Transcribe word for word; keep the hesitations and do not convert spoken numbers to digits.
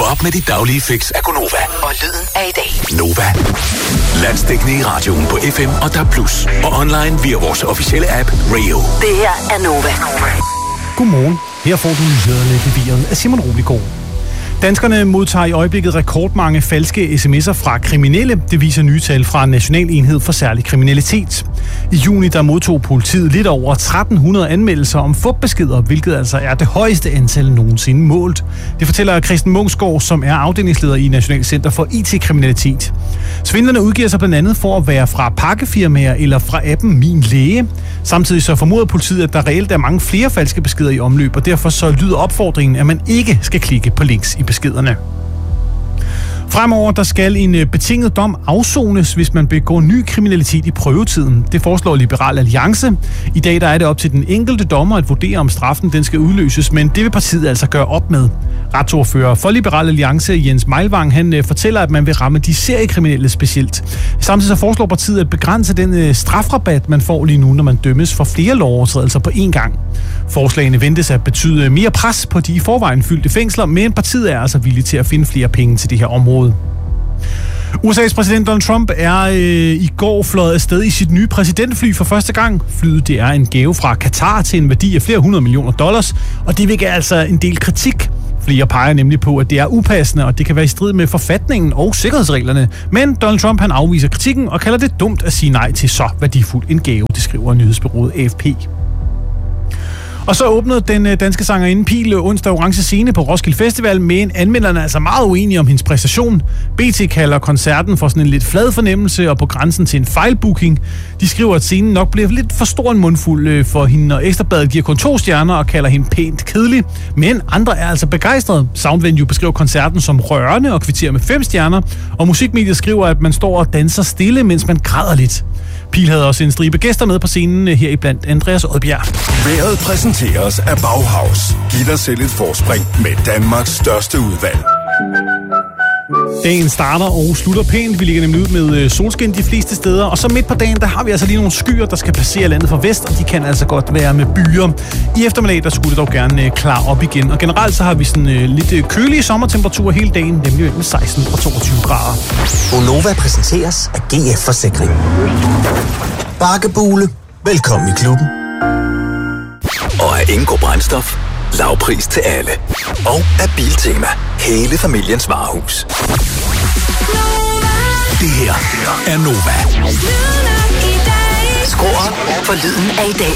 op med dit daglige fix af Gonova. Og lyden af i dag. Nova. Landsdækkende i radioen på F M og D A B plus. Og online via vores officielle app Radio. Det her er Nova. Godmorgen. Her får du nyhederne leveret af Simon Roligård. Danskerne modtager i øjeblikket rekordmange falske sms'er fra kriminelle. Det viser nye tal fra National Enhed for Særlig Kriminalitet. I juni der modtog politiet lidt over tretten hundrede anmeldelser om fupbeskeder, hvilket altså er det højeste antal nogensinde målt. Det fortæller Christian Munksgaard, som er afdelingsleder i National Center for I T-kriminalitet. Svindlerne udgiver sig blandt andet for at være fra pakkefirmaer eller fra appen Min Læge. Samtidig så formoder politiet, at der reelt er mange flere falske beskeder i omløb, og derfor så lyder opfordringen, at man ikke skal klikke på links i beskederne. Fremover der skal en betinget dom afsones, hvis man begår ny kriminalitet i prøvetiden. Det foreslår Liberal Alliance. I dag der er det op til den enkelte dommer at vurdere, om straffen den skal udløses, men det vil partiet altså gøre op med. Retsordfører for Liberal Alliance, Jens Meilvang, han fortæller, at man vil ramme de seriekriminelle specielt. Samtidig så foreslår partiet at begrænse den strafrabat, man får lige nu, når man dømmes for flere lovovertrædelser på én gang. Forslagene ventes at betyde mere pres på de i forvejen fyldte fængsler, men partiet er altså villig til at finde flere penge til det her område. U S A's præsident Donald Trump er øh, i går fløjet afsted i sit nye præsidentfly for første gang. Flyet det er en gave fra Katar til en værdi af flere hundrede millioner dollars, og det vækker altså en del kritik. Flere peger nemlig på, at det er upassende, og det kan være i strid med forfatningen og sikkerhedsreglerne. Men Donald Trump han afviser kritikken og kalder det dumt at sige nej til så værdifuld en gave, det skriver nyhedsbureauet A F P. Og så åbnede den danske sangerinde Pihl onsdag Orange Scene på Roskilde Festival, men anmelderne er altså meget uenige om hendes præstation. B T kalder koncerten for sådan en lidt flad fornemmelse og på grænsen til en fejlbooking. De skriver, at scenen nok bliver lidt for stor en mundfuld for hende, og Ekstra Bladet giver kun to stjerner og kalder hende pænt kedelig. Men andre er altså begejstrede. Soundvenue beskriver koncerten som rørende og kvitterer med fem stjerner, og musikmediet skriver, at man står og danser stille, mens man græder lidt. Pihl havde også en stribe gæster med på scenen, her i blandt Andreas Odbjerg. Vejret præsenteres af Bauhaus. Giv dig selv et forspring med Danmarks største udvalg. Dagen starter og slutter pænt. Vi ligger nemlig ud med solskin de fleste steder. Og så midt på dagen, der har vi altså lige nogle skyer, der skal passere landet fra vest, og de kan altså godt være med byer. I eftermiddag, der skulle det dog gerne klare op igen. Og generelt så har vi sådan uh, lidt kølige sommertemperaturer hele dagen, nemlig mellem seksten og toogtyve grader. Gonova præsenteres af G F Forsikring. Bakkebule. Velkommen i klubben. Og af Ingo Brændstof. Lavpris til alle. Og af Biltema. Hele familiens varehus. Det her er Nova. Skru op for lyden af i dag.